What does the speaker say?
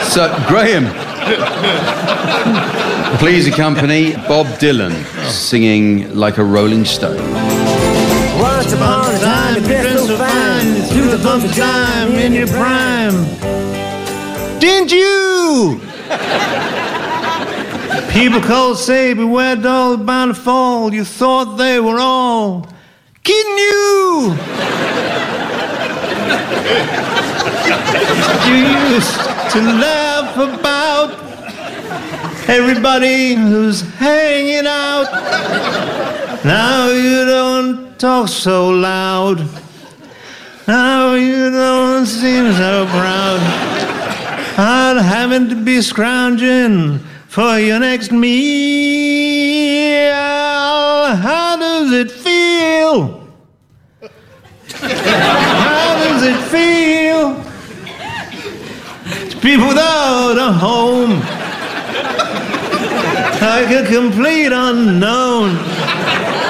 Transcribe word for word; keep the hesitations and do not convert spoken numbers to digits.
So, Graham, please accompany Bob Dylan singing Like a Rolling Stone. Once upon a time, you dressed so fine, through the bumps of time in your prime. Didn't you? People cold say, beware dogs bound to fall. You thought they were all kidding you. You used to laugh about everybody who's hanging out. Now you don't talk so loud. Now you don't seem so proud. Not having to be scrounging for your next meal. How does it feel? How does it feel to people without a home? Like a complete unknown.